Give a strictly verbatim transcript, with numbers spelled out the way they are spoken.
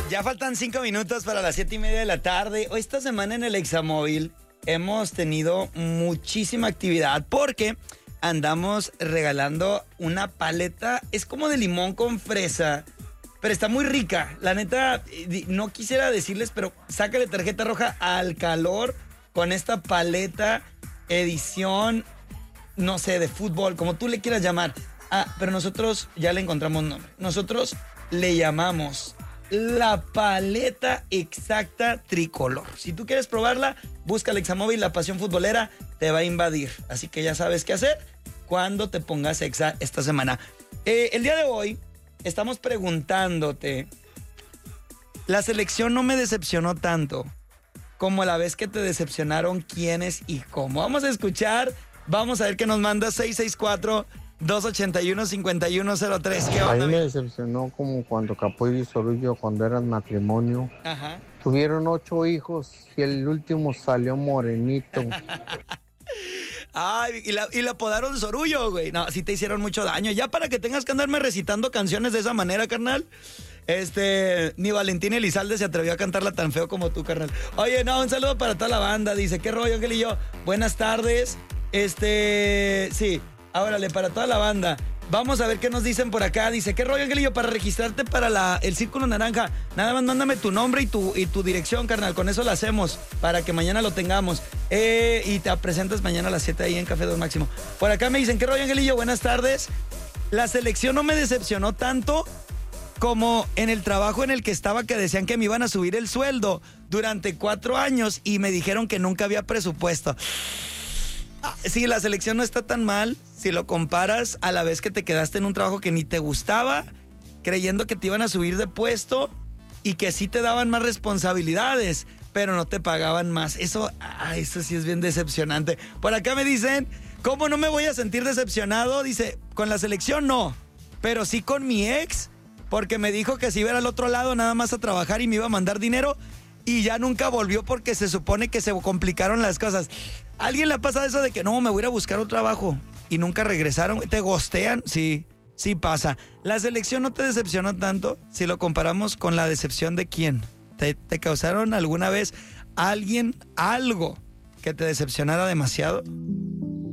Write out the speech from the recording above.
Ya faltan cinco minutos para las siete y media de la tarde. Hoy, esta semana en el Examóvil hemos tenido muchísima actividad porque andamos regalando una paleta. Es como de limón con fresa, pero está muy rica. La neta, no quisiera decirles, pero sácale tarjeta roja al calor con esta paleta edición, no sé, de fútbol, como tú le quieras llamar. Ah, pero nosotros ya le encontramos nombre. Nosotros le llamamos la paleta exacta tricolor. Si tú quieres probarla, busca el Examóvil, la pasión futbolera te va a invadir. Así que ya sabes qué hacer cuando te pongas exa esta semana. Eh, el día de hoy estamos preguntándote, la selección no me decepcionó tanto como la vez que te decepcionaron quiénes y cómo. Vamos a escuchar, vamos a ver qué nos manda seis seis cuatro, dos ocho uno, cinco uno cero tres. ¿Qué onda? A mí me decepcionó como cuando Capoy y Sorullo, cuando eran matrimonio, Ajá. tuvieron ocho hijos y el último salió morenito. Ay, y la, y la apodaron Sorullo, güey. No, sí te hicieron mucho daño. Ya para que tengas que andarme recitando canciones de esa manera, carnal. Este, ni Valentín Elizalde se atrevió a cantarla tan feo como tú, carnal. Oye, no, un saludo para toda la banda. Dice, ¿qué rollo, Ángel y yo? Buenas tardes. Este, sí, órale, para toda la banda. Vamos a ver qué nos dicen por acá. Dice, ¿qué rollo, Angelillo? Para registrarte para la, el Círculo Naranja, nada más mándame tu nombre y tu, y tu dirección, carnal. Con eso lo hacemos, para que mañana lo tengamos. Eh, y te presentas mañana a las siete ahí en Café dos Máximo. Por acá me dicen, ¿qué rollo, Angelillo? Buenas tardes. La selección no me decepcionó tanto como en el trabajo en el que estaba, que decían que me iban a subir el sueldo durante cuatro años y me dijeron que nunca había presupuesto. Ah, sí, la selección no está tan mal si lo comparas a la vez que te quedaste en un trabajo que ni te gustaba, creyendo que te iban a subir de puesto y que sí te daban más responsabilidades, pero no te pagaban más. Eso, ah, eso sí es bien decepcionante. Por acá me dicen, ¿cómo no me voy a sentir decepcionado? Dice, con la selección no, pero sí con mi ex, porque me dijo que se iba al otro lado nada más a trabajar y me iba a mandar dinero. Y ya nunca volvió porque se supone que se complicaron las cosas. ¿A alguien le ha pasado eso de que no, me voy a ir a buscar un trabajo y nunca regresaron? ¿Te gostean? Sí, sí pasa. ¿La selección no te decepcionó tanto si lo comparamos con la decepción de quién? ¿Te, te causaron alguna vez alguien algo que te decepcionara demasiado?